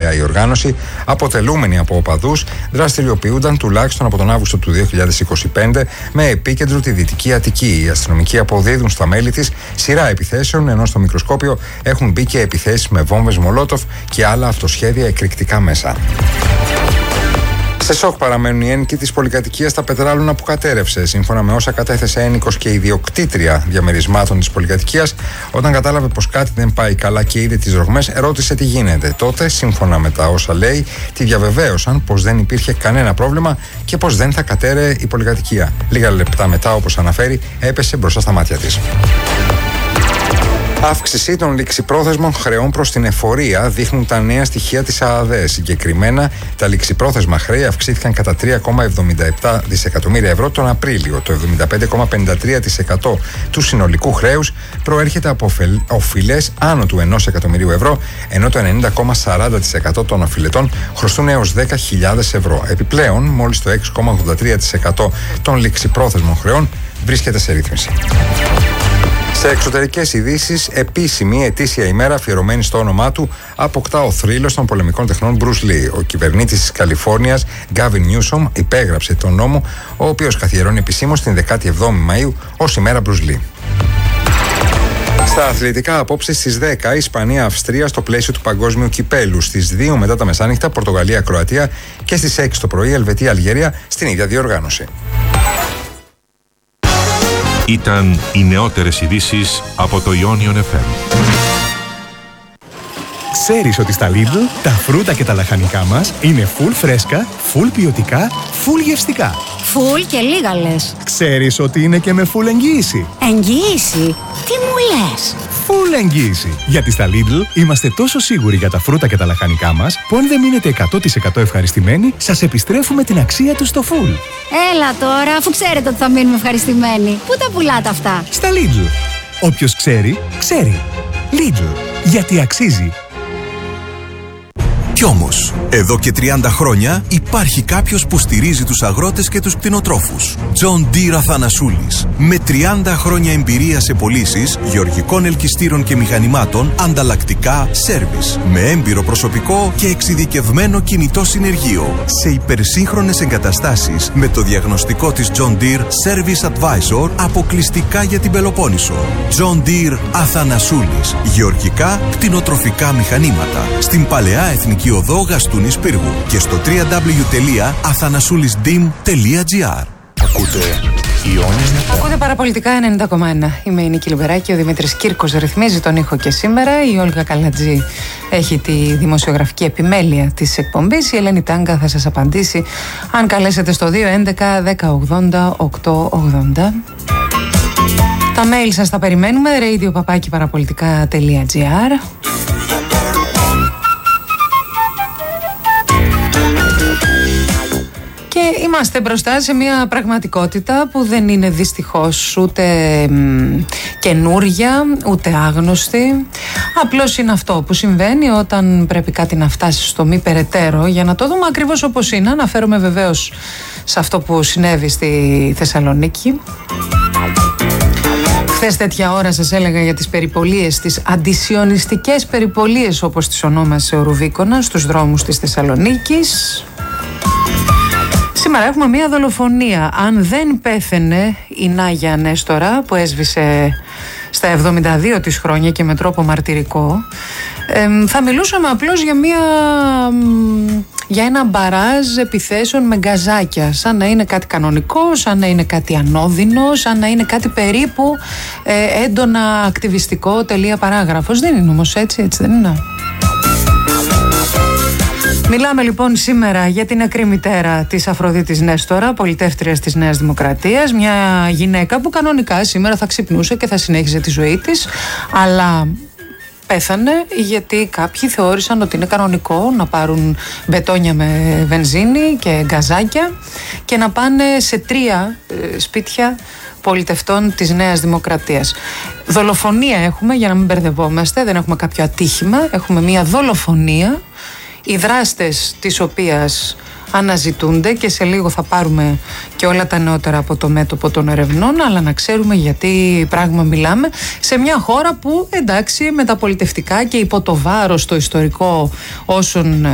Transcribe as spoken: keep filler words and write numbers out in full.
παλαιά η οργάνωση, αποτελούμενη από οπαδούς, δραστηριοποιούνταν τουλάχιστον από τον Αύγουστο του δύο χιλιάδες είκοσι πέντε με επίκεντρο τη Δυτική Αττική. Οι αστυνομικοί αποδίδουν στα μέλη της σειρά επιθέσεων, ενώ στο μικροσκόπιο έχουν μπει και επιθέσεις με βόμβες Μολότοφ και άλλα αυτοσχέδια εκρηκτικά μέσα. Σε σοκ παραμένουν οι ένοικοι της πολυκατοικίας στα Πετράλουνα που κατέρευσε. Σύμφωνα με όσα κατέθεσε ένικος και ιδιοκτήτρια διαμερισμάτων της πολυκατοικίας, όταν κατάλαβε πως κάτι δεν πάει καλά και είδε τις ρογμές, ρώτησε τι γίνεται. Τότε, σύμφωνα με τα όσα λέει, τη διαβεβαίωσαν πως δεν υπήρχε κανένα πρόβλημα και πως δεν θα κατέρεε η πολυκατοικία. Λίγα λεπτά μετά, όπως αναφέρει, έπεσε μπροστά στα μάτια της. Αύξηση των ληξιπρόθεσμων χρεών προς την εφορία δείχνουν τα νέα στοιχεία της ΑΑΔΕ. Συγκεκριμένα, τα ληξιπρόθεσμα χρέη αυξήθηκαν κατά τρία κόμμα εβδομήντα επτά δισεκατομμύρια ευρώ τον Απρίλιο. Το εβδομήντα πέντε κόμμα πενήντα τρία τοις εκατό του συνολικού χρέους προέρχεται από οφειλές άνω του ενός εκατομμυρίου ευρώ, ενώ το ενενήντα κόμμα σαράντα τοις εκατό των οφειλετών χρωστούν έως δέκα χιλιάδες ευρώ. Επιπλέον, μόλις το έξι κόμμα ογδόντα τρία τοις εκατό των ληξιπρόθεσμων χρεών βρίσκεται σε ρύθμιση. Σε εξωτερικές ειδήσεις, επίσημη ετήσια ημέρα αφιερωμένη στο όνομά του αποκτά ο θρύλος των πολεμικών τεχνών Bruce Lee. Ο κυβερνήτης της Καλιφόρνιας, Gavin Newsom, υπέγραψε τον νόμο, ο οποίος καθιερώνει επισήμως την δεκάτη εβδόμη Μαΐου ως ημέρα Bruce Lee. Στα αθλητικά, απόψε στις δέκα, Ισπανία-Αυστρία στο πλαίσιο του Παγκόσμιου Κυπέλου. Στις δύο μετά τα μεσάνυχτα, Πορτογαλία-Κροατία και στις έξι το πρωί, Ελβετία-Αλγερία στην ίδια διοργάνωση. Ήταν οι νεότερες ειδήσεις από το Ionion εφ εμ. Ξέρεις ότι στα Lidl τα φρούτα και τα λαχανικά μας είναι full φρέσκα, full ποιοτικά, full γευστικά. Full και λίγα λες. Ξέρεις ότι είναι και με full εγγύηση. Εγγύηση? Τι μου λες? Full εγγύηση. Γιατί στα Lidl είμαστε τόσο σίγουροι για τα φρούτα και τα λαχανικά μας που αν δεν μείνετε εκατό τοις εκατό ευχαριστημένοι, σας επιστρέφουμε την αξία τους στο full. Έλα τώρα, αφού ξέρετε ότι θα μείνουμε ευχαριστημένοι. Πού τα πουλάτε αυτά? Στα Lidl. Όποιος ξέρει, ξέρει. Lidl. Γιατί αξίζει. Κι όμως, εδώ και τριάντα χρόνια υπάρχει κάποιος που στηρίζει τους αγρότες και τους κτηνοτρόφους. John Deere Αθανασούλης. Με τριάντα χρόνια εμπειρία σε πωλήσεις γεωργικών ελκυστήρων και μηχανημάτων, ανταλλακτικά, σέρβις. Με έμπειρο προσωπικό και εξειδικευμένο κινητό συνεργείο. Σε υπερσύγχρονες εγκαταστάσεις με το διαγνωστικό της John Deere Service Advisor αποκλειστικά για την Πελοπόννησο. John Deere Αθανασούλης. Γεωργικά, κτηνοτροφικά μηχανήματα. Στην Παλαιά Εθνική Οδό Γαστούνης Πύργου και στο double-u double-u double-u τελεία αθανασούλισdim τελεία gr. Ακούτε Ionion εφ εμ. Ακούτε παραπολιτικά ενενήντα κόμμα ένα. Είμαι η Νίκη Λουμπεράκη, ο Δημήτρης Κύρκος ρυθμίζει τον ήχο και σήμερα. Η Όλγα Καλατζή έχει τη δημοσιογραφική επιμέλεια της εκπομπής. Η Ελένη Τάγκα θα σας απαντήσει αν καλέσετε στο δύο έντεκα δέκα ογδόντα οκτακόσια ογδόντα. Τα mail σας τα περιμένουμε, radio παπάκι παραπολιτικά τελεία gr. Και είμαστε μπροστά σε μια πραγματικότητα που δεν είναι δυστυχώς ούτε μ, καινούρια, ούτε άγνωστη. Απλώς είναι αυτό που συμβαίνει όταν πρέπει κάτι να φτάσει στο μη περαιτέρω. Για να το δούμε ακριβώς όπως είναι, αναφέρομαι βεβαίως σε αυτό που συνέβη στη Θεσσαλονίκη. Χθες τέτοια ώρα σας έλεγα για τις περιπολίες, τις αντισιωνιστικές περιπολίες όπως τις ονόμασε ο Ρουβίκονας στους δρόμους της Θεσσαλονίκης. Σήμερα έχουμε μία δολοφονία. Αν δεν πέθαινε η Νάγια Νέστορα που έσβησε στα εβδομήντα δύο της χρόνια και με τρόπο μαρτυρικό, ε, θα μιλούσαμε απλώς για, μία, για ένα μπαράζ επιθέσεων με γκαζάκια, σαν να είναι κάτι κανονικό, σαν να είναι κάτι ανώδυνο, σαν να είναι κάτι περίπου ε, έντονα ακτιβιστικό, τελεία παράγραφος. Δεν είναι όμως έτσι, έτσι δεν είναι. Μιλάμε λοιπόν σήμερα για την νεκρή μητέρα της Αφροδίτης Νέστορα, πολιτεύτριας της Νέας Δημοκρατίας, μια γυναίκα που κανονικά σήμερα θα ξυπνούσε και θα συνέχιζε τη ζωή της, αλλά πέθανε γιατί κάποιοι θεώρησαν ότι είναι κανονικό να πάρουν μπετόνια με βενζίνη και γκαζάκια και να πάνε σε τρία ε, σπίτια πολιτευτών της Νέας Δημοκρατίας. Δολοφονία έχουμε, για να μην μπερδευόμαστε, δεν έχουμε κάποιο ατύχημα, έχουμε μια δολοφονία, οι δράστες της οποίας αναζητούνται και σε λίγο θα πάρουμε και όλα τα νεότερα από το μέτωπο των ερευνών, αλλά να ξέρουμε γιατί πράγμα μιλάμε σε μια χώρα που εντάξει με τα πολιτευτικά και υπό το βάρος το ιστορικό όσων